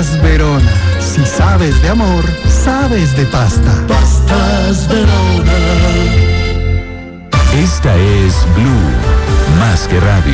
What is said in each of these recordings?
Pastas Verona. Si sabes de amor, sabes de pasta. Pastas Verona. Esta es Blue, más que radio.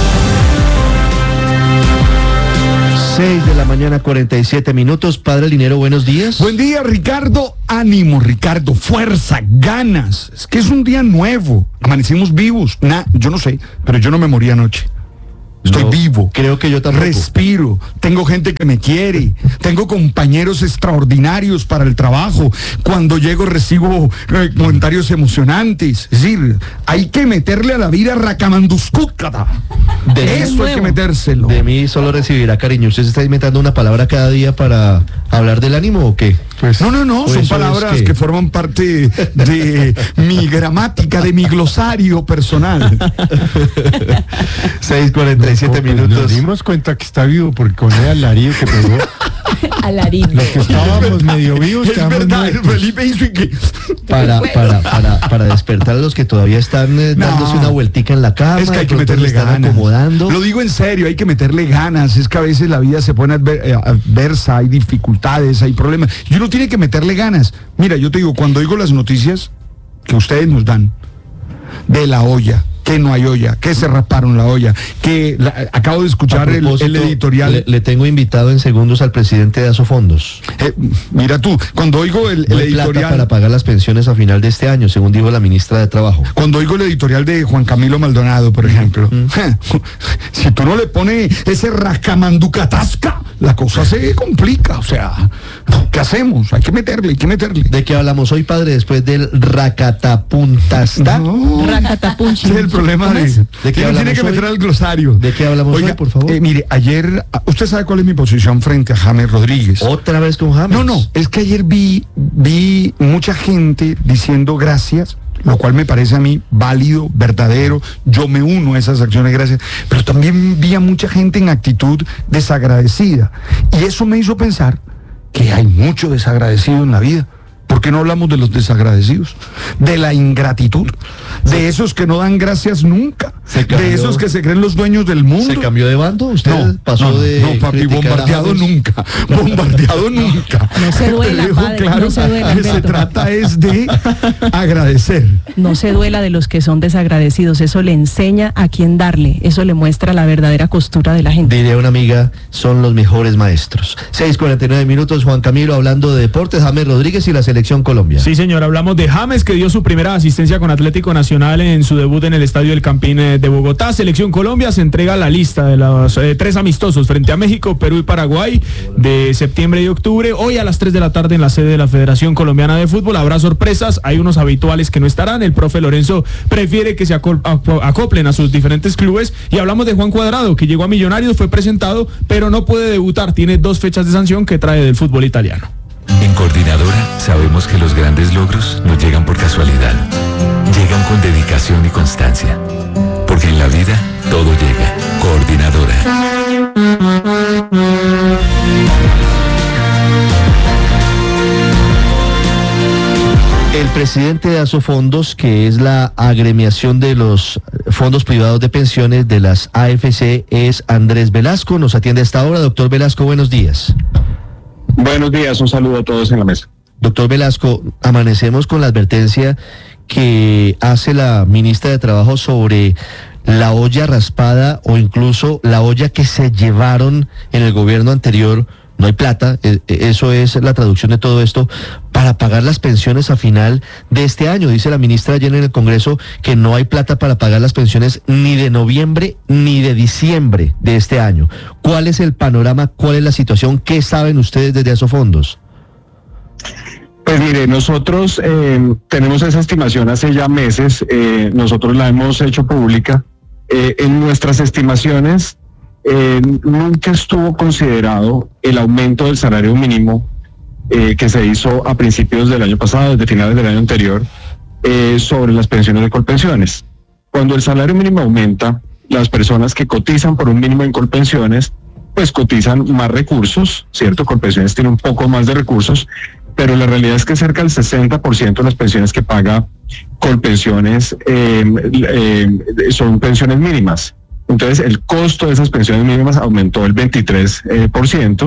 6:47 a.m. Padre Linero, buenos días. Buen día, Ricardo. Ánimo, Ricardo. Fuerza, ganas. Es que es un día nuevo. Amanecimos vivos. Yo no sé, pero yo no me morí anoche. Estoy vivo. Creo que yo tampoco. Respiro. Tengo gente que me quiere. Tengo compañeros extraordinarios para el trabajo. Cuando llego recibo comentarios emocionantes. Es decir, hay que meterle a la vida racamanduscúcata. De eso hay que metérselo. De mí solo recibirá cariño. ¿Usted se está inventando una palabra cada día para hablar del ánimo o qué? Pues, no, son palabras que forman parte de mi gramática, de mi glosario personal. 6:47 a.m. Nos dimos cuenta que está vivo porque con el alarido que pegó. Alarido. Los que estábamos medio vivos. Es verdad, Felipe hizo y que... Para despertar a los que todavía están dándose una vueltica en la cama. Es que hay que meterle ganas. Acomodando. Lo digo en serio, hay que meterle ganas. Es que a veces la vida se pone adversa, hay dificultades, hay problemas. Y uno tiene que meterle ganas. Mira, yo te digo, cuando oigo las noticias que ustedes nos dan de la olla, que no hay olla, que se rasparon la olla, acabo de escuchar el editorial. Le tengo invitado en segundos al presidente de Asofondos. Mira tú, cuando oigo el editorial... plata para pagar las pensiones a final de este año, según dijo la ministra de Trabajo. Cuando oigo el editorial de Juan Camilo Maldonado, por ejemplo, si tú no le pones ese rascamanducatasca, la cosa se complica. O sea, ¿qué hacemos? Hay que meterle. ¿De qué hablamos hoy, padre, después del racatapuntasta? No. Racatapunchi. Es el problema de que uno tiene que meter al glosario. ¿De qué hablamos hoy, por favor? Mire, ayer, usted sabe cuál es mi posición frente a James Rodríguez. ¿Otra vez con James? No, es que ayer vi mucha gente diciendo gracias, lo cual me parece a mí válido, verdadero. Yo me uno a esas acciones de gracias, pero también vi a mucha gente en actitud desagradecida. Y eso me hizo pensar que hay mucho desagradecido en la vida. ¿Por qué no hablamos de los desagradecidos? De la ingratitud, de esos que no dan gracias nunca, de esos que se creen los dueños del mundo. ¿Se cambió de bando? ¿Usted No, papi, bombardeado nunca. No se duela, te dejo padre, claro no se duela, que se Alberto. trata es de agradecer. No se duela de los que son desagradecidos, eso le enseña a quién darle, eso le muestra la verdadera costura de la gente. Diría una amiga, son los mejores maestros. 6:49 a.m, Juan Camilo, hablando de deportes, James Rodríguez y la selección Colombia. Sí, señor, hablamos de James, que dio su primera asistencia con Atlético Nacional en su debut en el Estadio del Campín de Bogotá. Selección Colombia se entrega la lista de los 3 amistosos frente a México, Perú y Paraguay de septiembre y octubre. Hoy a las 3 de la tarde en la sede de la Federación Colombiana de Fútbol habrá sorpresas, hay unos habituales que no estarán. El profe Lorenzo prefiere que se acoplen a sus diferentes clubes, y hablamos de Juan Cuadrado, que llegó a Millonarios, fue presentado, pero no puede debutar, tiene 2 fechas de sanción que trae del fútbol italiano. En Coordinadora sabemos que los grandes logros no llegan por casualidad. Llegan con dedicación y constancia. Porque en la vida todo llega. Coordinadora. El presidente de Asofondos, que es la agremiación de los fondos privados de pensiones de las AFC, es Andrés Velasco. Nos atiende a esta hora. Doctor Velasco, buenos días. Buenos días, un saludo a todos en la mesa. Doctor Velasco, amanecemos con la advertencia que hace la ministra de Trabajo sobre la olla raspada o incluso la olla que se llevaron en el gobierno anterior. No hay plata, eso es la traducción de todo esto, para pagar las pensiones a final de este año. Dice la ministra ayer en el Congreso que no hay plata para pagar las pensiones ni de noviembre ni de diciembre de este año. ¿Cuál es el panorama? ¿Cuál es la situación? ¿Qué saben ustedes desde Asofondos? Pues mire, nosotros tenemos esa estimación hace ya meses, nosotros la hemos hecho pública. En nuestras estimaciones nunca estuvo considerado el aumento del salario mínimo que se hizo a principios del año pasado, desde finales del año anterior, sobre las pensiones de Colpensiones. Cuando el salario mínimo aumenta, las personas que cotizan por un mínimo en Colpensiones, pues cotizan más recursos, ¿cierto? Colpensiones tiene un poco más de recursos, pero la realidad es que cerca del 60% de las pensiones que paga Colpensiones son pensiones mínimas. Entonces, el costo de esas pensiones mínimas aumentó el 23%,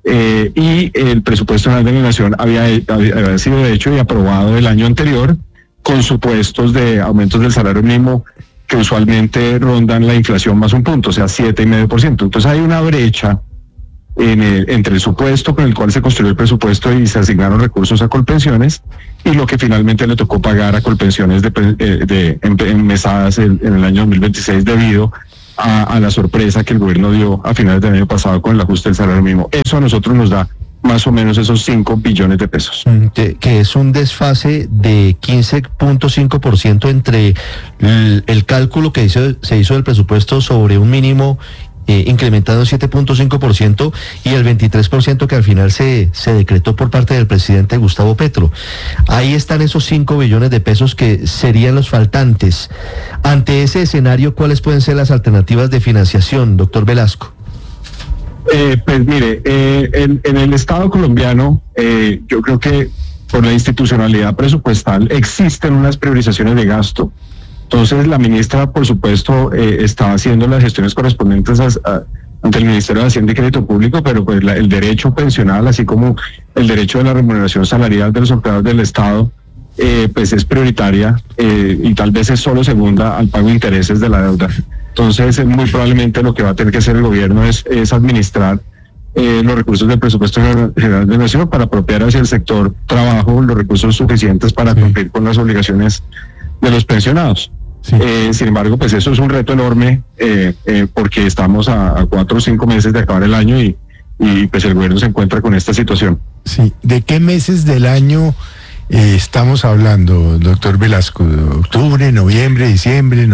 y el presupuesto nacional de la Nación había sido hecho y aprobado el año anterior con supuestos de aumentos del salario mínimo que usualmente rondan la inflación más un punto, o sea, 7,5%. Entonces hay una brecha entre el supuesto con el cual se construyó el presupuesto y se asignaron recursos a Colpensiones y lo que finalmente le tocó pagar a Colpensiones mesadas en el año 2026 debido a la sorpresa que el gobierno dio a finales del año pasado con el ajuste del salario mínimo. Eso a nosotros nos da más o menos esos 5 billones de pesos. Que es un desfase de 15.5% entre el cálculo que se hizo del presupuesto sobre un mínimo incrementado 7.5% y el 23% que al final se decretó por parte del presidente Gustavo Petro. Ahí están esos 5 billones de pesos que serían los faltantes. Ante ese escenario, ¿cuáles pueden ser las alternativas de financiación, doctor Velasco? Pues mire, en el Estado colombiano, yo creo que por la institucionalidad presupuestal existen unas priorizaciones de gasto. Entonces la ministra, por supuesto, está haciendo las gestiones correspondientes ante el Ministerio de Hacienda y Crédito Público, pero pues el derecho pensional, así como el derecho de la remuneración salarial de los empleados del Estado, pues es prioritaria y tal vez es solo segunda al pago de intereses de la deuda. Entonces, muy probablemente lo que va a tener que hacer el gobierno es administrar los recursos del presupuesto general de la Nación para apropiar hacia el sector trabajo los recursos suficientes para cumplir con las obligaciones de los pensionados. Sí. Sin embargo, pues eso es un reto enorme porque estamos a 4 o 5 meses de acabar el año y pues el gobierno se encuentra con esta situación. Sí. ¿De qué meses del año estamos hablando, doctor Velasco? ¿Octubre, noviembre, diciembre?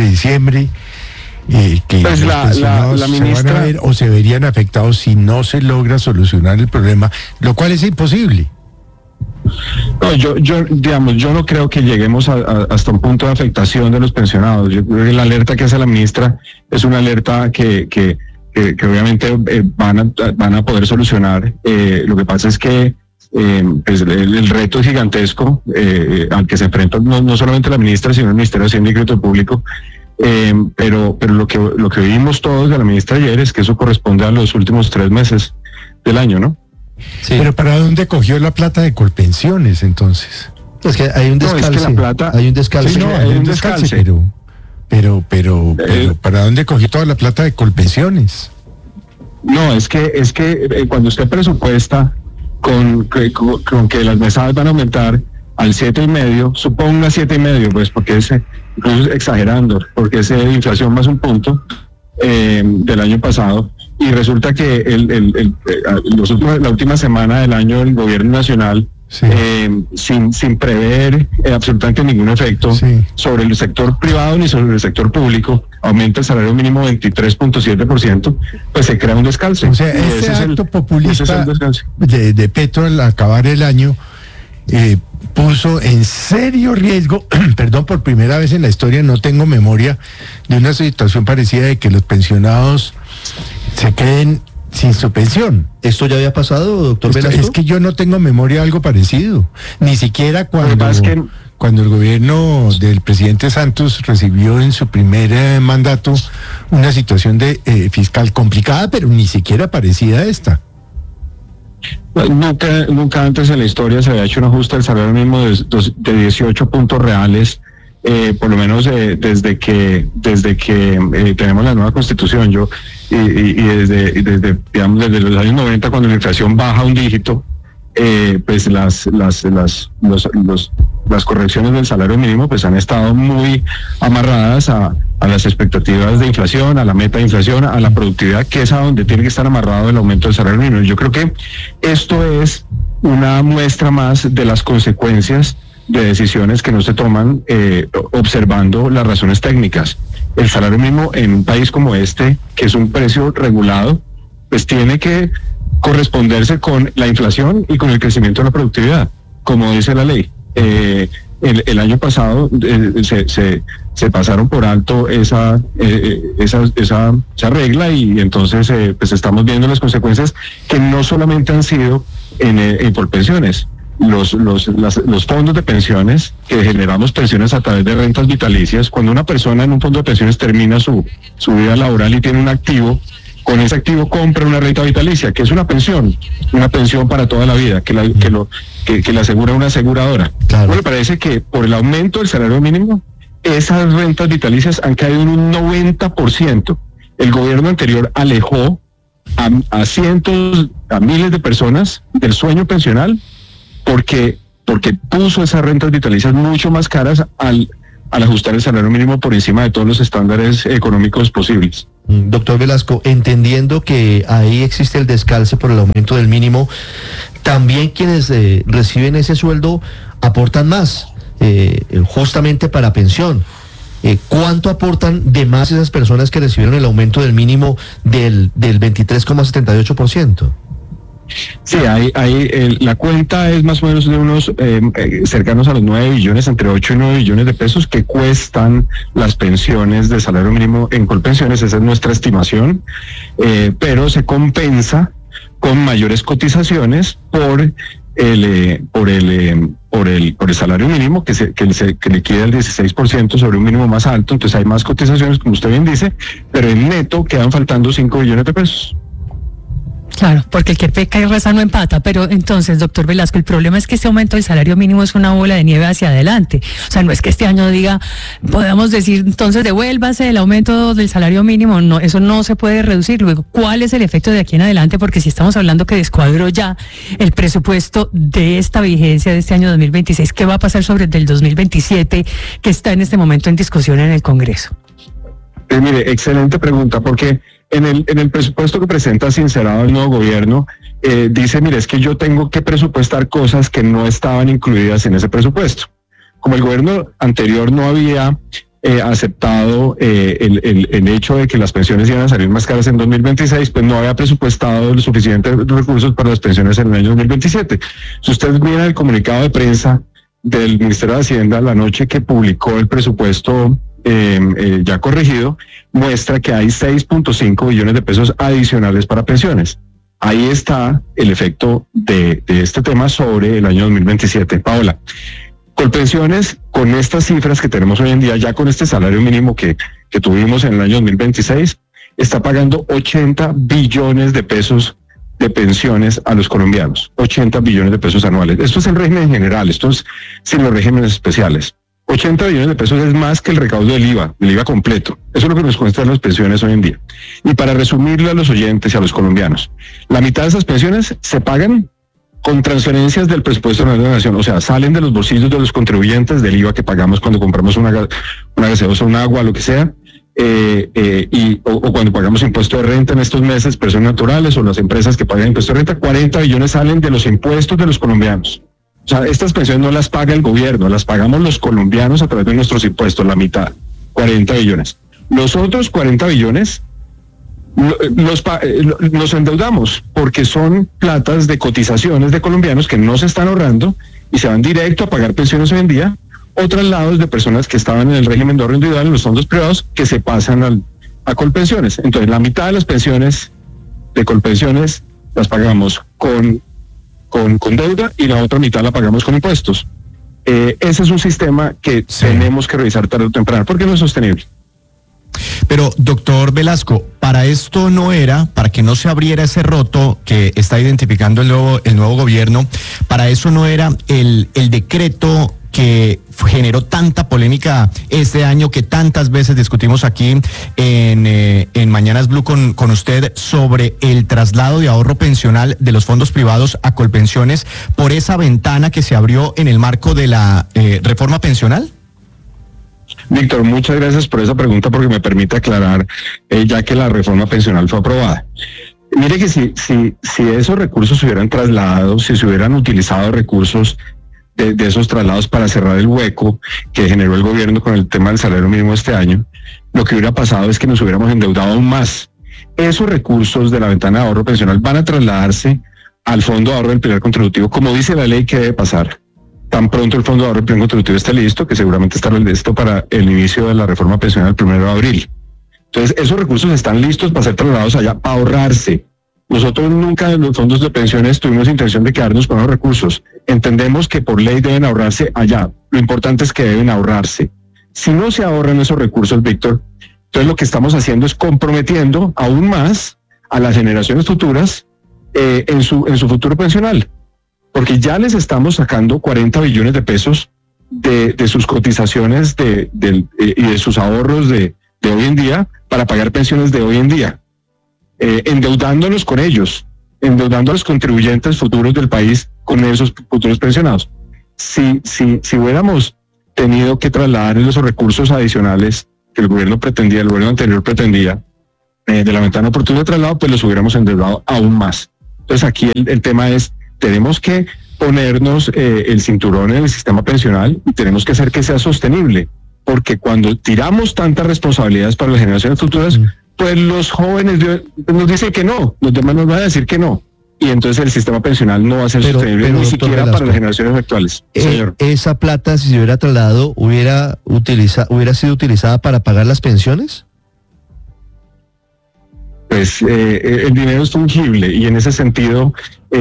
Que pues los pensionados la ministra se van a ver o se verían afectados si no se logra solucionar el problema, lo cual es imposible. No, yo no creo que lleguemos hasta un punto de afectación de los pensionados. Yo creo que la alerta que hace la ministra es una alerta que obviamente van a poder solucionar. Lo que pasa es que pues el reto es gigantesco al que se enfrenta no solamente la ministra, sino el Ministerio de Hacienda y Crédito Público. Pero lo que vimos todos de la ministra ayer es que eso corresponde a los últimos 3 meses del año, ¿no? Sí. Pero ¿para dónde cogió la plata de Colpensiones entonces? Es que hay un descalce. No, es que la plata, hay un descalce. Sí, no, hay un descalce, pero ¿para dónde cogió toda la plata de Colpensiones? No, es que cuando usted presupuesta con que las mesadas van a aumentar al 7,5, suponga 7,5, pues porque incluso exagerando, porque es inflación más un punto del año pasado, y resulta que la última semana del año el gobierno nacional, sí, sin prever absolutamente ningún efecto, sí, sobre el sector privado ni sobre el sector público, aumenta el salario mínimo 23.7%, pues se crea un descalce. O sea, ese acto populista de Petro al acabar el año puso en serio riesgo, perdón, por primera vez en la historia no tengo memoria de una situación parecida de que los pensionados se queden sin su pensión. ¿Esto ya había pasado, doctor Velasco? Es que yo no tengo memoria de algo parecido, ni siquiera cuando el gobierno del presidente Santos recibió en su primer mandato una situación de fiscal complicada, pero ni siquiera parecida a esta. Nunca antes en la historia se había hecho un ajuste del salario mínimo de 18 puntos reales, por lo menos desde que tenemos la nueva constitución. Desde los años 90, cuando la inflación baja un dígito, pues las correcciones del salario mínimo pues han estado muy amarradas a las expectativas de inflación, a la meta de inflación, a la productividad, que es a donde tiene que estar amarrado el aumento del salario mínimo. Yo creo que esto es una muestra más de las consecuencias de decisiones que no se toman observando las razones técnicas. El salario mínimo en un país como este, que es un precio regulado, pues tiene que corresponderse con la inflación y con el crecimiento de la productividad, como dice la ley. El año pasado se pasaron por alto esa regla y entonces pues estamos viendo las consecuencias que no solamente han sido por pensiones. Los fondos de pensiones, que generamos pensiones a través de rentas vitalicias, cuando una persona en un fondo de pensiones termina su vida laboral y tiene un activo con ese activo compra una renta vitalicia, que es una pensión para toda la vida, que le asegura una aseguradora. Claro. Bueno, me parece que por el aumento del salario mínimo, esas rentas vitalicias han caído en un 90%. El gobierno anterior alejó a cientos, a miles de personas del sueño pensional porque puso esas rentas vitalicias mucho más caras al ajustar el salario mínimo por encima de todos los estándares económicos posibles. Doctor Velasco, entendiendo que ahí existe el descalce por el aumento del mínimo, también quienes reciben ese sueldo aportan más, justamente para pensión. ¿Cuánto aportan de más esas personas que recibieron el aumento del mínimo del 23,78%? Sí, la cuenta es más o menos de unos cercanos a los 9 billones, entre 8 y 9 billones de pesos que cuestan las pensiones de salario mínimo en Colpensiones. Esa es nuestra estimación, pero se compensa con mayores cotizaciones por el salario mínimo que liquida el 16% sobre un mínimo más alto. Entonces hay más cotizaciones, como usted bien dice, pero en neto quedan faltando 5 billones de pesos. Claro, porque el que peca y reza no empata, pero entonces, doctor Velasco, el problema es que este aumento del salario mínimo es una bola de nieve hacia adelante. O sea, no es que este año podamos decir, entonces devuélvase el aumento del salario mínimo, no, eso no se puede reducir. Luego, ¿cuál es el efecto de aquí en adelante? Porque si estamos hablando que descuadró ya el presupuesto de esta vigencia de este año 2026, ¿qué va a pasar sobre el del 2027 que está en este momento en discusión en el Congreso? Mire, excelente pregunta, porque en el presupuesto que presenta sincerado el nuevo gobierno, dice, mire, es que yo tengo que presupuestar cosas que no estaban incluidas en ese presupuesto. Como el gobierno anterior no había aceptado el hecho de que las pensiones iban a salir más caras en 2026, pues no había presupuestado los suficientes recursos para las pensiones en el año 2027. Si usted mira el comunicado de prensa del Ministerio de Hacienda la noche que publicó el presupuesto ya corregido, muestra que hay 6.5 billones de pesos adicionales para pensiones. Ahí está el efecto de este tema sobre el año 2027. Paola, Colpensiones, con estas cifras que tenemos hoy en día, ya con este salario mínimo que tuvimos en el año 2026, está pagando 80 billones de pesos de pensiones a los colombianos, 80 billones de pesos anuales. Esto es el régimen general, esto es sin los regímenes especiales. 80 billones de pesos es más que el recaudo del IVA completo. Eso es lo que nos cuestan las pensiones hoy en día. Y para resumirlo a los oyentes y a los colombianos, la mitad de esas pensiones se pagan con transferencias del presupuesto de la nación, o sea, salen de los bolsillos de los contribuyentes del IVA que pagamos cuando compramos una gaseosa, un agua, lo que sea, o cuando pagamos impuesto de renta en estos meses, personas naturales o las empresas que pagan impuesto de renta, 40 billones salen de los impuestos de los colombianos. O sea, estas pensiones no las paga el gobierno, las pagamos los colombianos a través de nuestros impuestos, la mitad, 40 billones. Los otros 40 billones nos endeudamos porque son platas de cotizaciones de colombianos que no se están ahorrando y se van directo a pagar pensiones hoy en día, o traslados de personas que estaban en el régimen de ahorro individual en los fondos privados que se pasan a Colpensiones. Entonces, la mitad de las pensiones de Colpensiones las pagamos con deuda y la otra mitad la pagamos con impuestos. Ese es un sistema que tenemos que revisar tarde o temprano porque no es sostenible. Pero, doctor Velasco, para esto para que no se abriera ese roto que está identificando el nuevo gobierno, para eso no era el decreto que generó tanta polémica este año, que tantas veces discutimos aquí en Mañanas Blue con usted sobre el traslado de ahorro pensional de los fondos privados a Colpensiones por esa ventana que se abrió en el marco de la reforma pensional? Víctor, muchas gracias por esa pregunta porque me permite aclarar ya que la reforma pensional fue aprobada. Mire que si esos recursos se hubieran trasladado, si se hubieran utilizado recursos de esos traslados para cerrar el hueco que generó el gobierno con el tema del salario mínimo este año, lo que hubiera pasado es que nos hubiéramos endeudado aún más. Esos recursos de la ventana de ahorro pensional van a trasladarse al Fondo de Ahorro del Pilar Contributivo, como dice la ley que debe pasar. Tan pronto el Fondo de Ahorro del Pilar Contributivo esté listo, que seguramente estará listo para el inicio de la reforma pensional el 1 de abril. Entonces, esos recursos están listos para ser trasladados allá, para ahorrarse. Nosotros nunca en los fondos de pensiones tuvimos intención de quedarnos con los recursos. Entendemos que por ley deben ahorrarse allá. Lo importante es que deben ahorrarse. Si no se ahorran esos recursos, Víctor, entonces lo que estamos haciendo es comprometiendo aún más a las generaciones futuras en su futuro pensional, porque ya les estamos sacando 40 billones de pesos de sus cotizaciones y de sus ahorros de hoy en día para pagar pensiones de hoy en día, endeudándonos con ellos, endeudando a los contribuyentes futuros del país con esos futuros pensionados. Si hubiéramos tenido que trasladar esos recursos adicionales que el gobierno anterior pretendía, de la ventana oportuna de traslado, pues los hubiéramos endeudado aún más. Entonces aquí el tema es, tenemos que ponernos el cinturón en el sistema pensional y tenemos que hacer que sea sostenible, porque cuando tiramos tantas responsabilidades para las generaciones futuras, pues los jóvenes nos dicen que no, los demás nos van a decir que no, y entonces el sistema pensional no va a ser sostenible ni siquiera Velasco, para las generaciones actuales. Señor. ¿Esa plata, si se hubiera trasladado, hubiera sido utilizada para pagar las pensiones? Pues el dinero es fungible y en ese sentido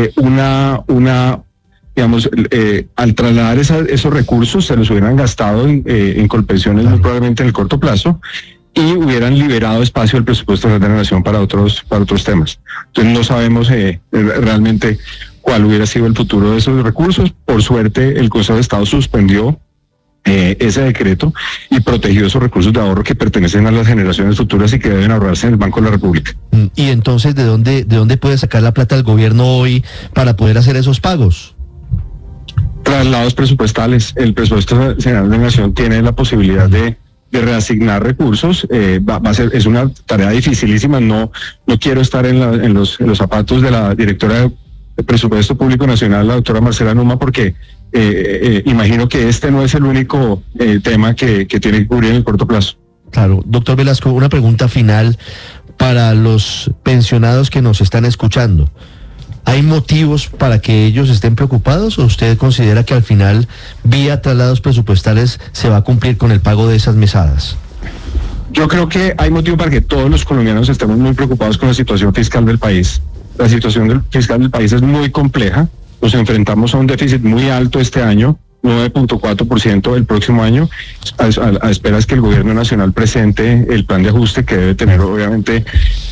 al trasladar esos recursos se los hubieran gastado en Colpensiones muy probablemente en el corto plazo y hubieran liberado espacio del presupuesto de la Nación para otros temas. Entonces no sabemos realmente cuál hubiera sido el futuro de esos recursos. Por suerte el Consejo de Estado suspendió ese decreto y protegió esos recursos de ahorro que pertenecen a las generaciones futuras y que deben ahorrarse en el Banco de la República. Y entonces, ¿de dónde puede sacar la plata el gobierno hoy para poder hacer esos pagos? Traslados presupuestales. El presupuesto general de la Nación tiene la posibilidad de reasignar recursos. Es una tarea dificilísima. No quiero estar en los zapatos de la directora de Presupuesto Público Nacional, la doctora Marcela Numa, porque imagino que este no es el único tema que tiene que cubrir en el corto plazo. Claro. Doctor Velasco, una pregunta final para los pensionados que nos están escuchando. ¿Hay motivos para que ellos estén preocupados o usted considera que al final, vía traslados presupuestales, se va a cumplir con el pago de esas mesadas? Yo creo que hay motivo para que todos los colombianos estemos muy preocupados con la situación fiscal del país. La situación fiscal del país es muy compleja. Nos enfrentamos a un déficit muy alto este año, 9.4% el próximo año, a esperas que el gobierno nacional presente el plan de ajuste que debe tener obviamente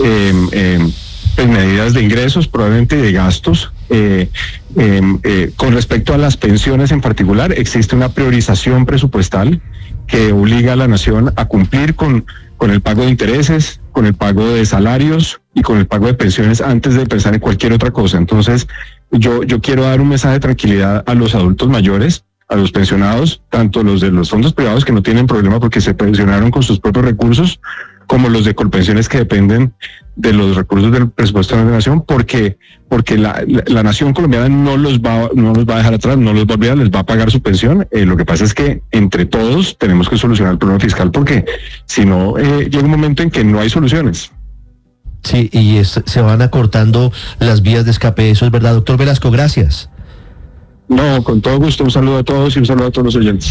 medidas de ingresos, probablemente de gastos. Con respecto a las pensiones en particular, existe una priorización presupuestal que obliga a la Nación a cumplir con el pago de intereses, con el pago de salarios y con el pago de pensiones antes de pensar en cualquier otra cosa. Entonces, yo quiero dar un mensaje de tranquilidad a los adultos mayores, a los pensionados, tanto los de los fondos privados que no tienen problema porque se pensionaron con sus propios recursos, como los de Colpensiones que dependen de los recursos del presupuesto de la Nación, porque la Nación colombiana no los va a dejar atrás, no los va a olvidar, les va a pagar su pensión. Lo que pasa es que entre todos tenemos que solucionar el problema fiscal, porque si no, llega un momento en que no hay soluciones. Sí, y se van acortando las vías de escape, eso es verdad. Doctor Velasco, gracias. No, con todo gusto, un saludo a todos y un saludo a todos los oyentes.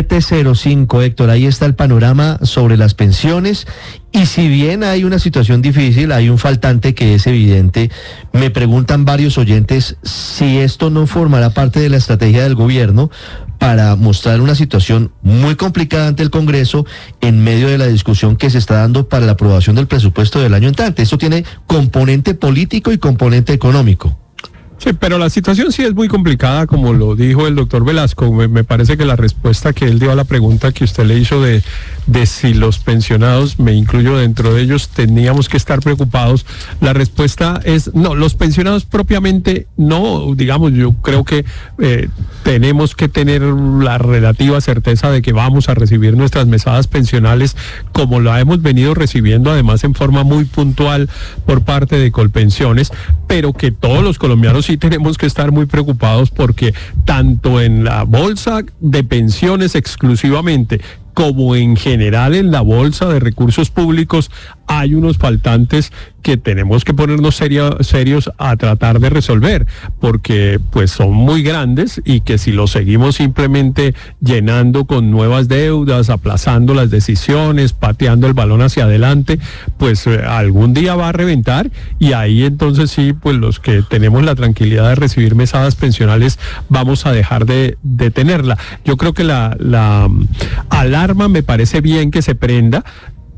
705, Héctor, ahí está el panorama sobre las pensiones, y si bien hay una situación difícil, hay un faltante que es evidente. Me preguntan varios oyentes si esto no formará parte de la estrategia del gobierno para mostrar una situación muy complicada ante el Congreso en medio de la discusión que se está dando para la aprobación del presupuesto del año entrante. Esto tiene componente político y componente económico. Sí, pero la situación sí es muy complicada, como lo dijo el doctor Velasco. Me parece que la respuesta que él dio a la pregunta que usted le hizo de si los pensionados, me incluyo dentro de ellos, teníamos que estar preocupados, la respuesta es no, los pensionados propiamente no. Digamos, yo creo que tenemos que tener la relativa certeza de que vamos a recibir nuestras mesadas pensionales como la hemos venido recibiendo, además en forma muy puntual por parte de Colpensiones, pero que todos los colombianos sí tenemos que estar muy preocupados porque tanto en la bolsa de pensiones exclusivamente como en general en la bolsa de recursos públicos hay unos faltantes que tenemos que ponernos serios a tratar de resolver, porque pues son muy grandes y que si los seguimos simplemente llenando con nuevas deudas, aplazando las decisiones, pateando el balón hacia adelante, pues algún día va a reventar, y ahí entonces sí, pues los que tenemos la tranquilidad de recibir mesadas pensionales vamos a dejar de tenerla. Yo creo que la alarma me parece bien que se prenda.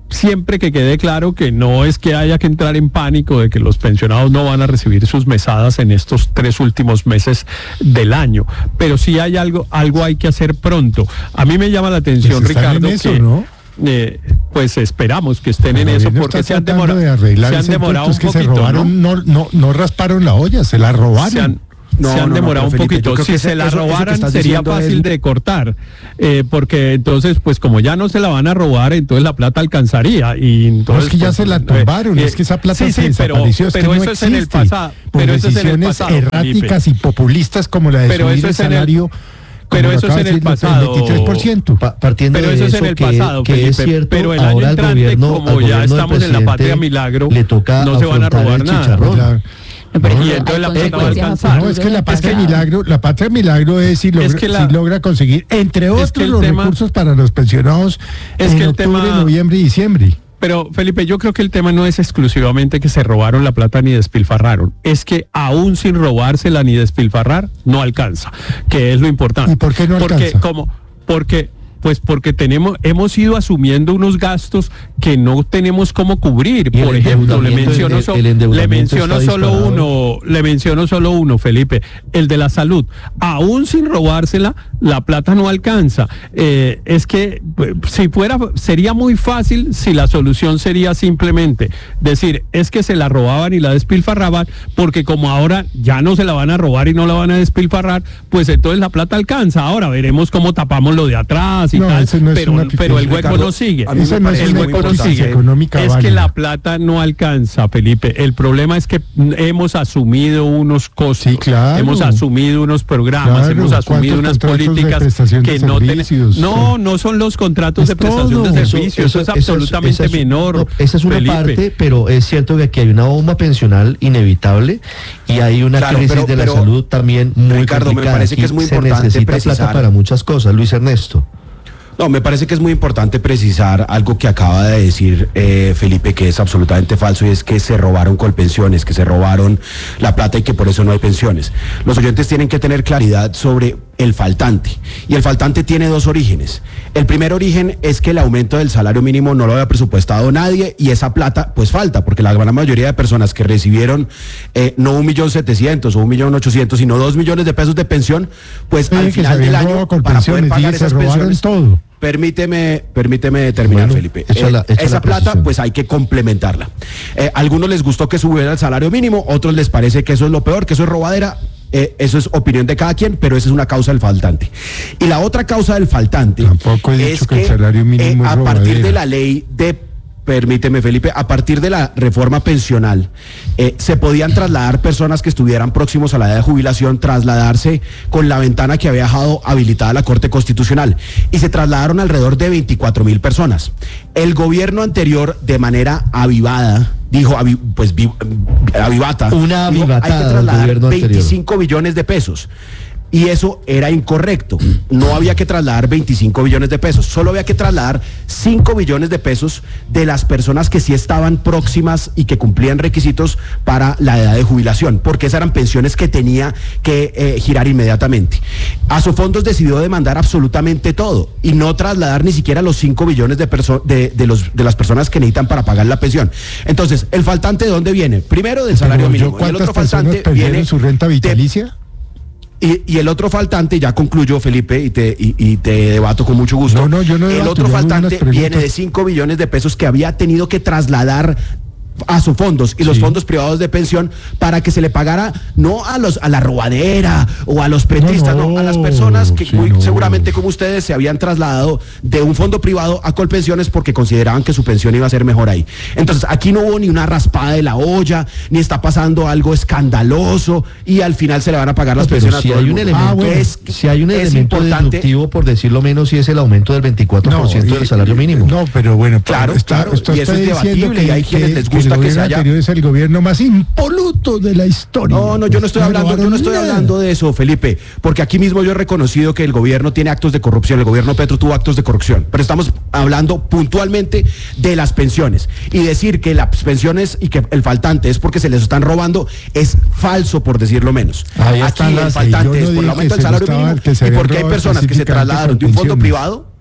siempre que quede claro que no es que haya que entrar en pánico de que los pensionados no van a recibir sus mesadas en estos 3 últimos meses del año, pero sí hay algo hay que hacer pronto. A mí me llama la atención, pues Ricardo, en eso, que ¿no? Pues esperamos que estén en eso, porque se han demorado un poquito. Se robaron, no rasparon la olla, se la robaron. Se han demorado un Felipe, poquito. Si se la robaran sería fácil de cortar, porque entonces, pues como ya no se la van a robar, entonces la plata alcanzaría. Y entonces, no, es que ya se la tumbaron, es que esa plata se desapareció. Pero eso es en el pasado. Pero eso es en el pasado, erráticas y populistas como la de subir el salario. Pero eso es en el pasado. El 23%. Partiendo pero de eso eso, es en el pasado, que Felipe, es cierto, pero el año entrante, como ya estamos en la patria milagro, le toca no se van a robar nada. Y entonces la plata va a alcanzar. No, es que la patria milagro es si logra conseguir, entre otros, los recursos para los pensionados en octubre, noviembre y diciembre. Pero, Felipe, yo creo que el tema no es exclusivamente que se robaron la plata ni despilfarraron. Es que aún sin robársela ni despilfarrar, no alcanza, que es lo importante. ¿Y por qué no alcanza? Porque hemos ido asumiendo unos gastos que no tenemos cómo cubrir. Por ejemplo, le menciono solo uno, Felipe, el de la salud. Aún sin robársela, la plata no alcanza. Es que sería muy fácil si la solución sería simplemente decir, es que se la robaban y la despilfarraban, porque como ahora ya no se la van a robar y no la van a despilfarrar, pues entonces la plata alcanza. Ahora veremos cómo tapamos lo de atrás y tal, pero el hueco no sigue. El hueco no sigue. Es que la plata no alcanza, Felipe. El problema es que hemos asumido unos costos, hemos asumido unos programas, hemos asumido unas políticas que no tenemos. No son los contratos de prestación de servicios, eso es absolutamente menor. Esa es una Felipe. parte, pero es cierto que aquí hay una bomba pensional inevitable y hay una crisis de la salud también muy Ricardo, complicada. me parece que es muy importante necesita precisar plata para muchas cosas. Luis Ernesto. No, me parece que es muy importante precisar algo que acaba de decir Felipe, que es absolutamente falso, y es que se robaron Colpensiones, que se robaron la plata y que por eso no hay pensiones. Los oyentes tienen que tener claridad sobre el faltante, y el faltante tiene 2 orígenes. El primer origen es que el aumento del salario mínimo no lo había presupuestado nadie, y esa plata pues falta, porque la gran mayoría de personas que recibieron no 1.700.000 o 1.800.000, sino 2 millones de pesos de pensión, pues al final del año, para poder pagar esas pensiones, todo. Permíteme terminar, Felipe. Esa plata, pues hay que complementarla. Algunos les gustó que subiera el salario mínimo, otros les parece que eso es lo peor, que eso es robadera. Eso es opinión de cada quien, pero esa es una causa del faltante. Y la otra causa del faltante es que el salario mínimo a partir de la ley permíteme, Felipe, a partir de la reforma pensional, se podían trasladar personas que estuvieran próximos a la edad de jubilación, trasladarse con la ventana que había dejado habilitada la Corte Constitucional, y se trasladaron alrededor de 24.000 personas. El gobierno anterior, de manera avivada, dijo, avivata, una avivatada, hay que trasladar 25 billones de pesos. Y eso era incorrecto. No había que trasladar 25 billones de pesos, solo había que trasladar 5 billones de pesos de las personas que sí estaban próximas y que cumplían requisitos para la edad de jubilación, porque esas eran pensiones que tenía que girar inmediatamente. Asofondos decidió demandar absolutamente todo y no trasladar ni siquiera los 5 billones de las personas que necesitan para pagar la pensión. Entonces, ¿el faltante de dónde viene? Primero, del salario mínimo. Y el otro faltante viene su renta vitalicia. Y el otro faltante, ya concluyo, Felipe, y te debato con mucho gusto. Yo no debato, el otro faltante viene de 5 billones de pesos que había tenido que trasladar a sus fondos y los fondos privados de pensión para que se le pagara no a la robadera o a los pretistas, no, a las personas que seguramente como ustedes se habían trasladado de un fondo privado a Colpensiones porque consideraban que su pensión iba a ser mejor ahí. Entonces aquí no hubo ni una raspada de la olla, ni está pasando algo escandaloso y al final se le van a pagar las pensiones a todo el mundo. Si hay un elemento disruptivo, por decirlo menos, y es el aumento del 24% del salario mínimo. No, pero bueno, claro, y eso es debatible y hay quienes les gusta que se haya... es el gobierno más impoluto de la historia. No, yo no estoy hablando de eso, Felipe, porque aquí mismo yo he reconocido que el gobierno tiene actos de corrupción, el gobierno Petro tuvo actos de corrupción, pero estamos hablando puntualmente de las pensiones, y decir que las pensiones y que el faltante es porque se les están robando es falso, por decirlo menos. Aquí el faltante es por el aumento del salario mínimo y porque hay personas que se trasladaron de un fondo privado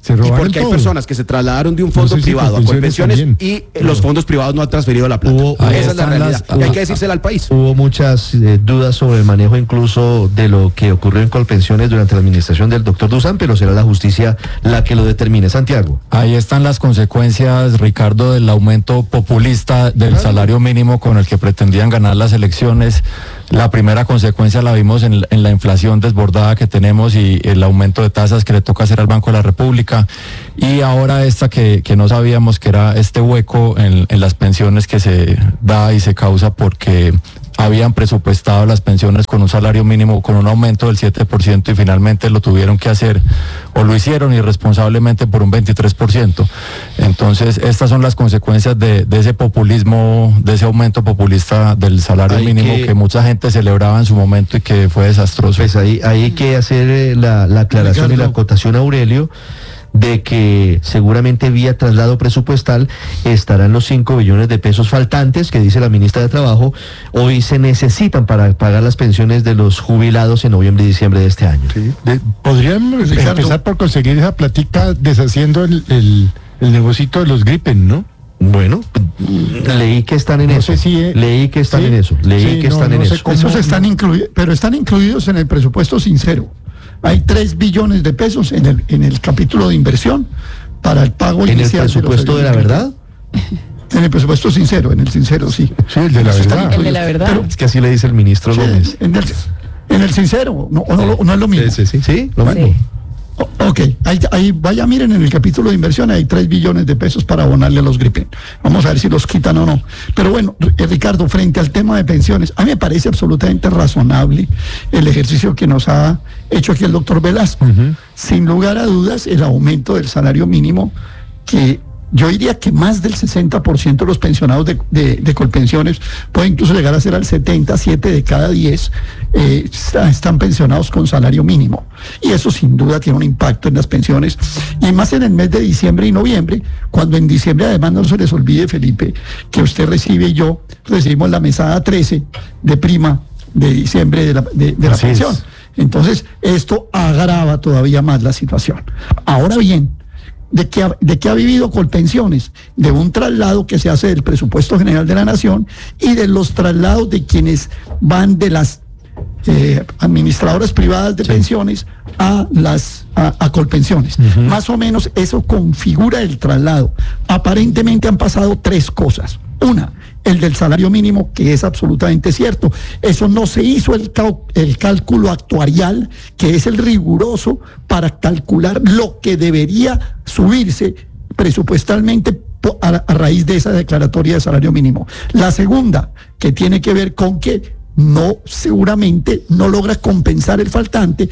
Se y robaron porque hay todo. personas que se trasladaron de un fondo No sé si privado a Colpensiones Colpensiones y los fondos privados no han transferido la plata. Esa es la realidad. Y hay que decírsela al país. Hubo muchas dudas sobre el manejo incluso de lo que ocurrió en Colpensiones durante la administración del doctor Dusan, pero será la justicia la que lo determine. Santiago. Ahí están las consecuencias, Ricardo, del aumento populista del salario mínimo con el que pretendían ganar las elecciones. La primera consecuencia la vimos en la inflación desbordada que tenemos y el aumento de tasas que le toca hacer al Banco de la República. Y ahora esta que no sabíamos, que era este hueco en las pensiones que se da y se causa porque habían presupuestado las pensiones con un salario mínimo, con un aumento del 7% y finalmente lo tuvieron que hacer o lo hicieron irresponsablemente por un 23%. Entonces, estas son las consecuencias de ese populismo, de ese aumento populista del salario mínimo que mucha gente celebraba en su momento y que fue desastroso. Pues ahí hay que hacer la aclaración y la acotación, Aurelio, de que seguramente vía traslado presupuestal estarán los 5 billones de pesos faltantes que dice la ministra de Trabajo hoy se necesitan para pagar las pensiones de los jubilados en noviembre y diciembre de este año. Sí. Podríamos empezar por conseguir esa platica deshaciendo el negocito de los Gripen, ¿no? Bueno, leí que están en eso. Leí que están en eso. Esos están incluidos, pero están incluidos en el presupuesto sincero. Hay 3 billones de pesos en el capítulo de inversión para el pago inicial. ¿En el presupuesto de la verdad? En el presupuesto sincero, en el sincero, sí. Sí, el de la verdad. El de la verdad. Pero, es que así le dice el ministro Gómez. En el sincero, no es lo mismo. Sí, lo mismo. Ok, ahí vaya, miren, en el capítulo de inversión hay 3 billones de pesos para abonarle a los Gripen. Vamos a ver si los quitan o no. Pero bueno, Ricardo, frente al tema de pensiones, a mí me parece absolutamente razonable el ejercicio que nos ha hecho aquí el doctor Velasco. Sin lugar a dudas, el aumento del salario mínimo, que yo diría que más del 60% de los pensionados de Colpensiones, puede incluso llegar a ser al 7 de cada 10, están pensionados con salario mínimo. Y eso sin duda tiene un impacto en las pensiones. Y más en el mes de diciembre y noviembre, cuando en diciembre además no se les olvide, Felipe, que usted recibe y yo recibimos la mesada 13 de prima de diciembre de la pensión. Entonces, esto agrava todavía más la situación. Ahora bien, ¿de qué ha vivido Colpensiones? De un traslado que se hace del presupuesto general de la Nación y de los traslados de quienes van de las administradoras privadas de pensiones a Colpensiones. Más o menos eso configura el traslado. Aparentemente han pasado 3 cosas. Una, el del salario mínimo, que es absolutamente cierto. Eso no se hizo el cálculo actuarial, que es el riguroso para calcular lo que debería subirse presupuestalmente a raíz de esa declaratoria de salario mínimo. La segunda, que tiene que ver con que seguramente no logra compensar el faltante,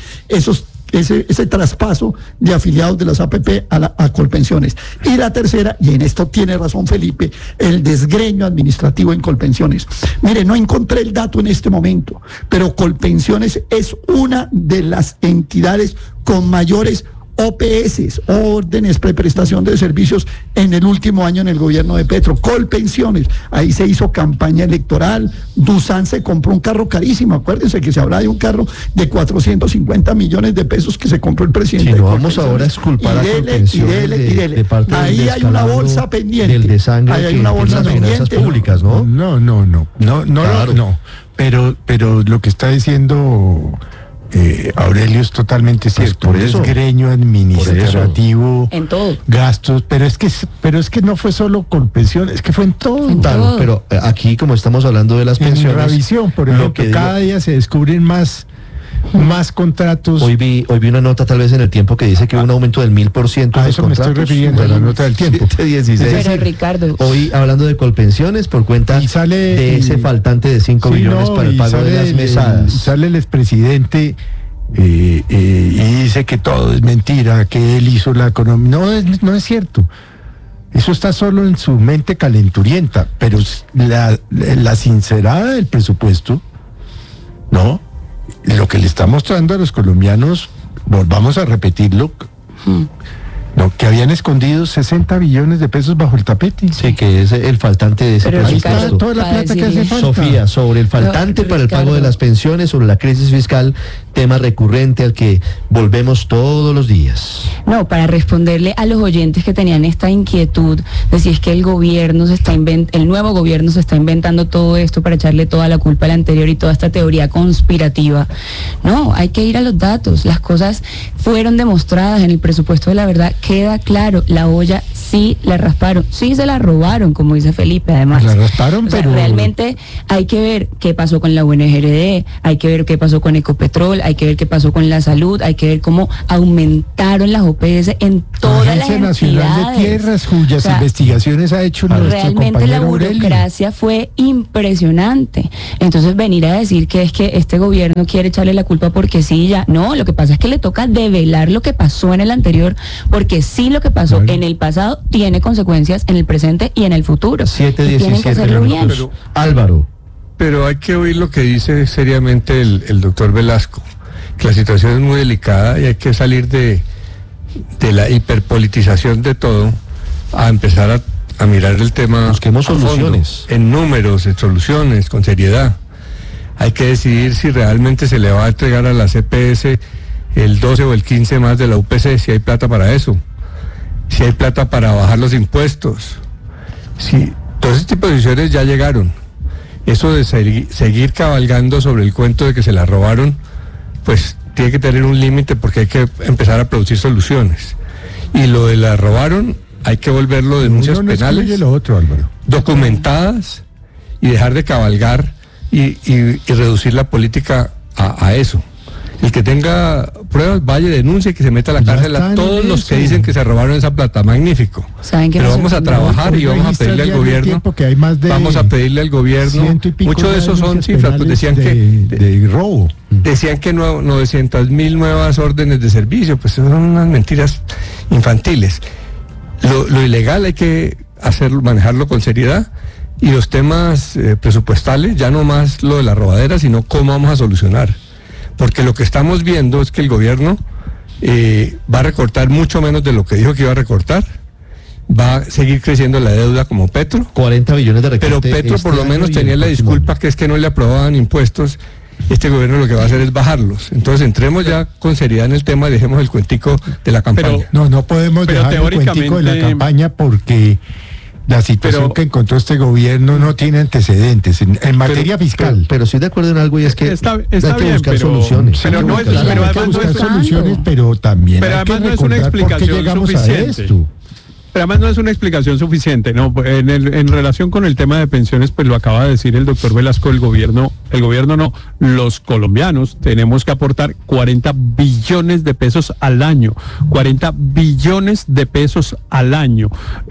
ese traspaso de afiliados de las APP a Colpensiones. Y la tercera, y en esto tiene razón Felipe, el desgreño administrativo en Colpensiones. Mire, no encontré el dato en este momento, pero Colpensiones es una de las entidades con mayores OPS, órdenes de prestación de servicios, en el último año en el gobierno de Petro. Colpensiones, ahí se hizo campaña electoral. Dusan se compró un carro carísimo, acuérdense que se habla de un carro de 450 millones de pesos que se compró el presidente. Si no vamos ahora a esculpar a Colpensiones de parte ahí del hay una bolsa pendiente. Del desangre ahí hay una bolsa pendiente. Públicas, ¿no? No. Pero lo que está diciendo Aurelio es totalmente cierto. Por eso. Desgreño administrativo, en todo. gastos, pero es que no fue solo con pensiones, es que fue en todo. Claro, pero aquí como estamos hablando de las pensiones, en revisión, por ejemplo, cada día se descubren más contratos. Hoy vi una nota tal vez en El Tiempo que dice que hubo un aumento del 1000%. A eso me estoy refiriendo, a la nota del Tiempo. 716. Pero Ricardo, Hoy hablando de Colpensiones por cuenta de ese faltante de 5 billones para el pago de las mesadas. Sale el expresidente y dice que todo es mentira, que él hizo la economía. No es cierto. Eso está solo en su mente calenturienta, pero la sincerada del presupuesto, ¿no? Lo que le está mostrando a los colombianos, volvamos a repetirlo, que habían escondido 60 billones de pesos bajo el tapete. Sí, que es el faltante de ese presupuesto. Toda la plata que hace falta. Sofía, sobre el faltante para el pago de las pensiones, sobre la crisis fiscal, tema recurrente al que volvemos todos los días. No, para responderle a los oyentes que tenían esta inquietud de si es que el nuevo gobierno se está inventando todo esto para echarle toda la culpa al anterior y toda esta teoría conspirativa. No, hay que ir a los datos. Las cosas fueron demostradas en el presupuesto de la verdad. Queda claro, la olla sí la rasparon, sí se la robaron, como dice Felipe, además. La rasparon, pero realmente hay que ver qué pasó con la UNGRD, hay que ver qué pasó con Ecopetrol, hay que ver qué pasó con la salud, hay que ver cómo aumentaron las OPS en todas las Agencia Nacional de Tierras, cuyas investigaciones ha hecho nuestro realmente la compañero burocracia fue impresionante. Entonces venir a decir que es que este gobierno quiere echarle la culpa porque sí, ya no, lo que pasa es que le toca develar lo que pasó en el anterior, porque sí, lo que pasó en el pasado tiene consecuencias en el presente y en el futuro. 7:17 minutos. Álvaro. Pero hay que oír lo que dice seriamente el doctor Velasco, que la situación es muy delicada y hay que salir de la hiperpolitización de todo a empezar a mirar el tema. Busquemos soluciones. En números, en soluciones, con seriedad. Hay que decidir si realmente se le va a entregar a la CPS el 12 o el 15 más de la UPC, si hay plata para eso, si hay plata para bajar los impuestos. Si todo ese tipo de decisiones ya llegaron. Eso de seguir cabalgando sobre el cuento de que se la robaron, pues tiene que tener un límite, porque hay que empezar a producir soluciones. Y lo de la robaron, hay que volverlo denuncias penales, lo otro, Álvaro, documentadas, y dejar de cabalgar y reducir la política a eso. El que tenga pruebas, vaya, denuncie y que se meta a la cárcel a todos los que dicen que se robaron esa plata. Magnífico. Pero vamos a trabajar y vamos a pedirle al gobierno. Vamos a pedirle al gobierno. Muchos de esos son cifras, pues decían de robo. Decían que 900.000 nuevas órdenes de servicio, pues son unas mentiras infantiles. Lo ilegal hay que manejarlo con seriedad, y los temas presupuestales, ya no más lo de la robadera, sino cómo vamos a solucionar. Porque lo que estamos viendo es que el gobierno va a recortar mucho menos de lo que dijo que iba a recortar. Va a seguir creciendo la deuda como Petro. 40 billones de recorte. Pero Petro por lo menos tenía la disculpa que es que no le aprobaban impuestos. Este gobierno lo que va a hacer es bajarlos. Entonces entremos ya con seriedad en el tema y dejemos el cuentico de la campaña. No podemos dejar el cuentico de la campaña, porque la situación que encontró este gobierno no tiene antecedentes en materia fiscal. Pero estoy de acuerdo en algo, y es que está hay que bien, buscar soluciones. Pero no es, hay pero que buscar soluciones, pero también hay que recordar por qué llegamos a esto. Pero además no es una explicación suficiente, ¿no? En relación con el tema de pensiones, pues lo acaba de decir el doctor Velasco, el gobierno no, los colombianos tenemos que aportar 40 billones de pesos al año, 40 billones de pesos al año,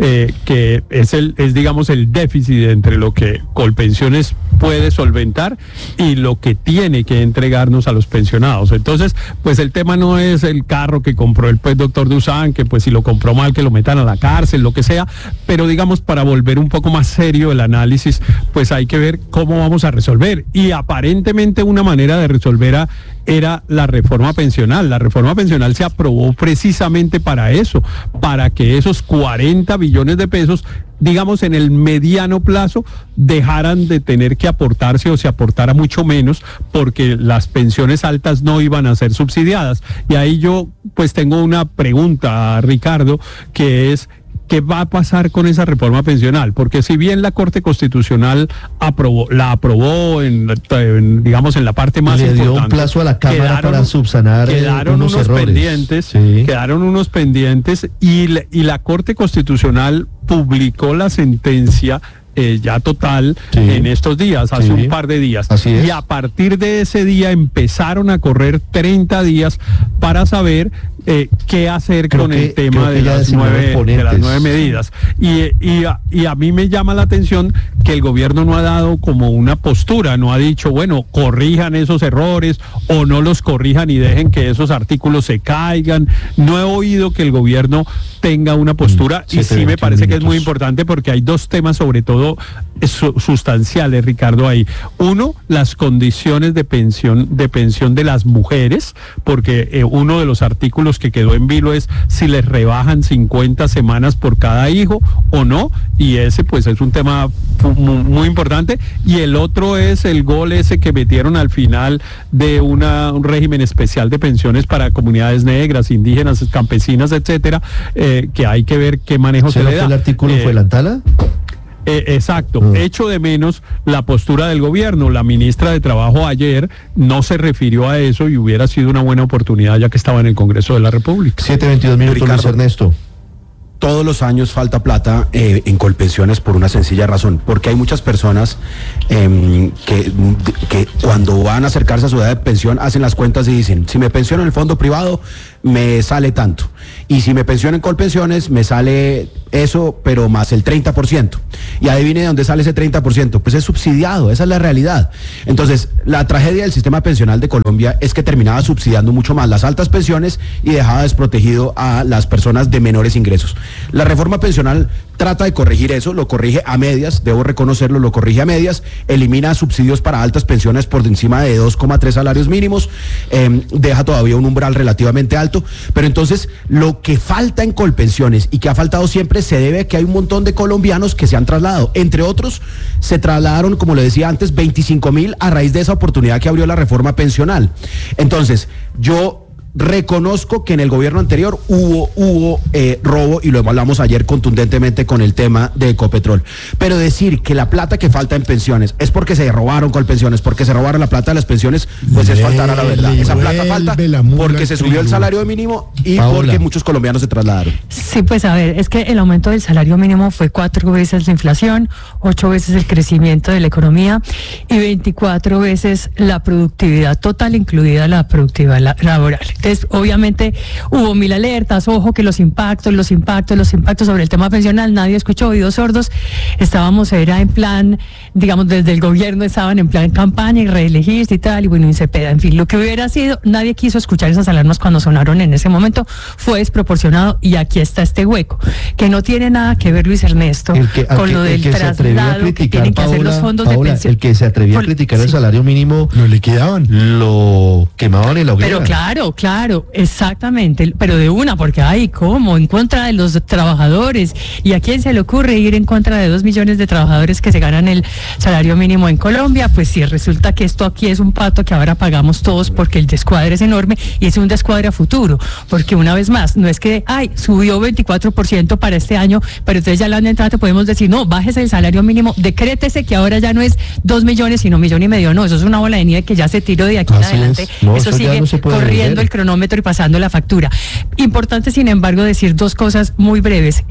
que es digamos el déficit entre lo que Colpensiones puede solventar y lo que tiene que entregarnos a los pensionados. Entonces, pues el tema no es el carro que compró el doctor Dusan, que pues si lo compró mal, que lo metan a la cárcel, lo que sea, pero digamos, para volver un poco más serio el análisis, pues hay que ver cómo vamos a resolver, y aparentemente una manera de resolver era la reforma pensional. La reforma pensional se aprobó precisamente para eso, para que esos 40 billones de pesos, digamos, en el mediano plazo dejaran de tener que aportarse, o se aportara mucho menos, porque las pensiones altas no iban a ser subsidiadas. Y ahí yo pues tengo una pregunta, Ricardo, que es: ¿qué va a pasar con esa reforma pensional? Porque si bien la Corte Constitucional la aprobó digamos en la parte más importante, le dio un plazo a la Cámara para subsanar unos errores. Quedaron unos pendientes, y la Corte Constitucional publicó la sentencia ya total en estos días, hace un par de días. Y a partir de ese día empezaron a correr 30 días para saber qué hacer con el tema de las 9 medidas. Y a mí me llama la atención que el gobierno no ha dado como una postura, no ha dicho, bueno, corrijan esos errores o no los corrijan y dejen que esos artículos se caigan. No he oído que el gobierno tenga una postura, y sí me parece que es muy importante, porque hay dos temas sobre todo sustanciales, Ricardo, ahí. Uno, las condiciones de pensión de las mujeres, porque uno de los artículos los que quedó en vilo es si les rebajan 50 semanas por cada hijo o no, y ese pues es un tema muy importante. Y el otro es el gol ese que metieron al final de un régimen especial de pensiones para comunidades negras, indígenas, campesinas, etcétera, que hay que ver qué manejo se le da. ¿El artículo fue la Antala? Exacto, echo de menos la postura del gobierno. La ministra de Trabajo ayer no se refirió a eso y hubiera sido una buena oportunidad ya que estaba en el Congreso de la República. 7:22 minutos, Ricardo, Luis Ernesto. Todos los años falta plata en Colpensiones por una sencilla razón, porque hay muchas personas que cuando van a acercarse a su edad de pensión hacen las cuentas y dicen, si me pensiono en el fondo privado me sale tanto, y si me pensiono en Colpensiones me sale eso, pero más el 30%, y adivine de dónde sale ese 30%, pues es subsidiado, esa es la realidad. Entonces, la tragedia del sistema pensional de Colombia es que terminaba subsidiando mucho más las altas pensiones y dejaba desprotegido a las personas de menores ingresos. La reforma pensional trata de corregir eso, lo corrige a medias, debo reconocerlo, lo corrige a medias, elimina subsidios para altas pensiones por encima de 2,3 salarios mínimos, deja todavía un umbral relativamente alto, pero entonces lo que falta en Colpensiones y que ha faltado siempre se debe a que hay un montón de colombianos que se han trasladado, entre otros se trasladaron, como le decía antes, 25,000 a raíz de esa oportunidad que abrió la reforma pensional. Entonces, yo reconozco que en el gobierno anterior hubo robo, y lo hablamos ayer contundentemente con el tema de Ecopetrol, pero decir que la plata que falta en pensiones es porque se robaron Colpensiones, porque se robaron la plata de las pensiones, pues es faltar a la verdad. Esa plata falta porque se subió el salario mínimo y porque muchos colombianos se trasladaron. Sí, pues a ver, es que el aumento del salario mínimo fue 4 veces la inflación, 8 veces el crecimiento de la economía y 24 veces la productividad total, incluida la productividad laboral. Entonces, obviamente, hubo 1000 alertas, ojo que los impactos sobre el tema pensional, nadie escuchó, oídos sordos. Era en plan, digamos, desde el gobierno estaban en plan campaña y reelegirse y tal, y bueno, y Cepeda, en fin, lo que hubiera sido, nadie quiso escuchar esas alarmas cuando sonaron en ese momento, fue desproporcionado, y aquí está este hueco, que no tiene nada que ver, Luis Ernesto, con lo del traslado que tienen que hacer los fondos de pensión. El que se atrevió a criticar el salario mínimo, lo liquidaban, lo quemaban en la hoguera. Pero claro, exactamente, pero de una, porque ¿cómo? En contra de los trabajadores. ¿Y a quién se le ocurre ir en contra de 2 millones de trabajadores que se ganan el salario mínimo en Colombia? Pues sí, resulta que esto aquí es un pato que ahora pagamos todos, porque el descuadre es enorme, y es un descuadre a futuro, porque una vez más, no es que, subió 24% para este año, pero entonces ya la entrada podemos decir, no, bájese el salario mínimo, decrétese que ahora ya no es 2 millones, sino 1,5 millones, no, eso es una bola de nieve que ya se tiró de aquí en adelante, eso sigue corriendo el cronómetro y pasando la factura. Importante, sin embargo, decir 2 cosas muy breves.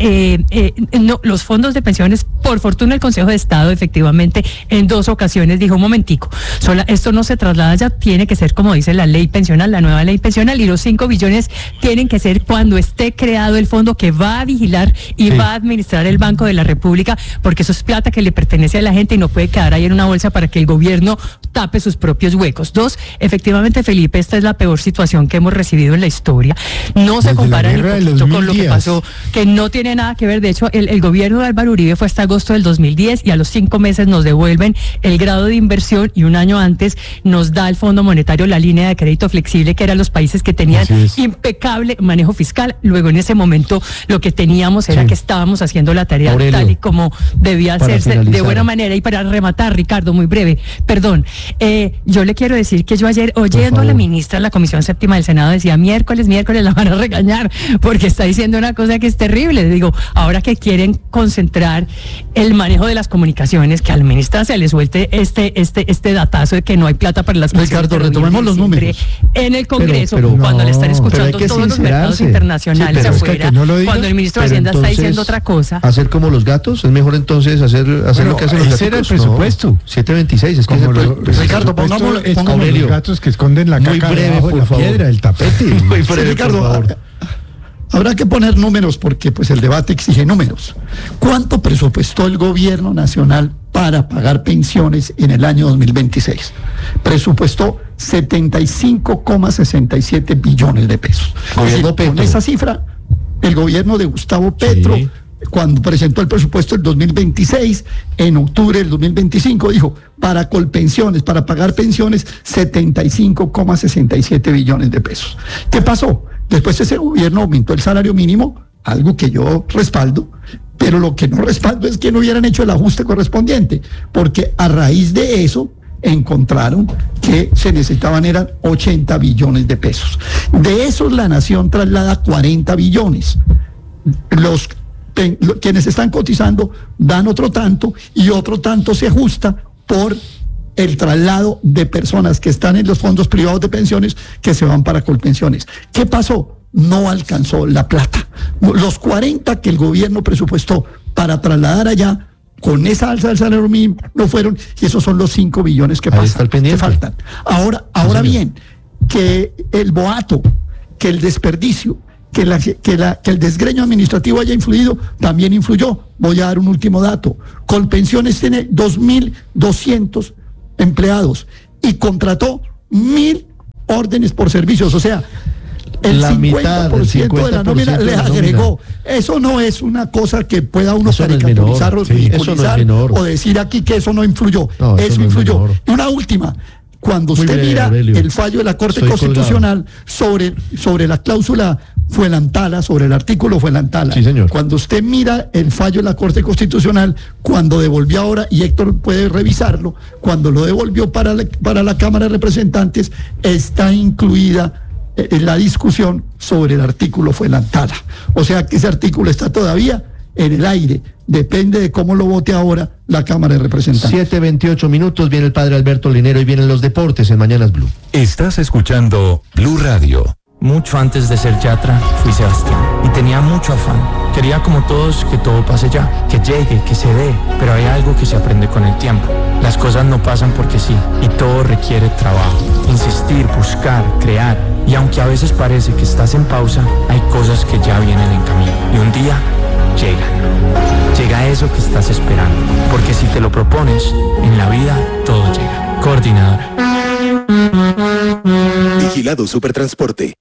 Los fondos de pensiones, por fortuna el Consejo de Estado efectivamente en 2 ocasiones dijo, un momentico, esto no se traslada ya, tiene que ser como dice la ley pensional, la nueva ley pensional, y los 5 billones tienen que ser cuando esté creado el fondo que va a vigilar y va a administrar el Banco de la República, porque eso es plata que le pertenece a la gente y no puede quedar ahí en una bolsa para que el gobierno tape sus propios huecos. 2, efectivamente, Felipe, esta es la peor situación que hemos recibido en la historia. No se compara ni poquito con lo que pasó, que no tiene nada que ver. De hecho, el gobierno de Álvaro Uribe fue hasta agosto del 2010 y a los 5 meses nos devuelven el grado de inversión, y un año antes nos da el Fondo Monetario la línea de crédito flexible, que eran los países que tenían impecable manejo fiscal. Luego, en ese momento, lo que teníamos era que estábamos haciendo la tarea tal y como debía hacerse, de buena manera. Y para rematar, Ricardo, muy breve, perdón, yo le quiero decir que yo ayer, oyendo a la ministra de la Comisión Séptima del Senado, decía, miércoles la van a regañar, porque está diciendo una cosa que es terrible. Digo, ahora que quieren concentrar el manejo de las comunicaciones, que al ministra se le suelte este datazo de que no hay plata para las pensiones. Ricardo, retomemos los números. En el Congreso, cuando le están escuchando todos los mercados internacionales afuera, cuando el ministro de Hacienda está diciendo otra cosa. ¿Hacer como los gatos? ¿Es mejor entonces hacer lo que hacen los gatos? Ese era el presupuesto. 726, es que Ricardo, pongámoslo como los gatos que esconden la caca debajo de la piedra, el tapete. Muy breve, Ricardo, habrá que poner números porque pues el debate exige números. ¿Cuánto presupuestó el gobierno nacional para pagar pensiones en el año 2026? Presupuestó 75,67 billones de pesos. Con esa cifra, el gobierno de Gustavo Petro, cuando presentó el presupuesto del 2026, en octubre del 2025, dijo, para Colpensiones, para pagar pensiones, 75,67 billones de pesos. ¿Qué pasó? Después ese gobierno aumentó el salario mínimo, algo que yo respaldo, pero lo que no respaldo es que no hubieran hecho el ajuste correspondiente, porque a raíz de eso encontraron que se necesitaban eran 80 billones de pesos. De esos la nación traslada 40 billones. Quienes están cotizando dan otro tanto y otro tanto se ajusta por el traslado de personas que están en los fondos privados de pensiones que se van para Colpensiones. ¿Qué pasó? No alcanzó la plata. Los 40 que el gobierno presupuestó para trasladar allá, con esa alza del salario mínimo, no fueron, y esos son los 5 billones que faltan. Ahora bien, que el boato, que el desperdicio, que el desgreño administrativo haya influido, también influyó. Voy a dar un último dato. Colpensiones tiene 2.200 empleados y contrató 1.000 órdenes por servicios, o sea, el 50% de la nómina le agregó. Eso no es una cosa que pueda uno caricaturizar o ridiculizar o decir aquí que eso no influyó. Eso influyó. Y una última. Cuando usted mira el fallo de la Corte Constitucional sobre la cláusula Fuelantala, sobre el artículo Fuelantala, cuando usted mira el fallo de la Corte Constitucional, cuando devolvió ahora, y Héctor puede revisarlo, cuando lo devolvió para la Cámara de Representantes, está incluida en la discusión sobre el artículo Fuelantala. O sea que ese artículo está todavía en el aire. Depende de cómo lo vote ahora la Cámara de Representantes. 7:28 minutos, viene el padre Alberto Linero y vienen los deportes en Mañanas Blue. Estás escuchando Blue Radio. Mucho antes de ser yatra, fui Sebastián y tenía mucho afán. Quería como todos que todo pase ya, que llegue, que se dé, pero hay algo que se aprende con el tiempo. Las cosas no pasan porque sí, y todo requiere trabajo. Insistir, buscar, crear, y aunque a veces parece que estás en pausa, hay cosas que ya vienen en camino, y un día llegan. Llega eso que estás esperando, porque si te lo propones, en la vida todo llega. Coordinadora. Vigilado Supertransporte.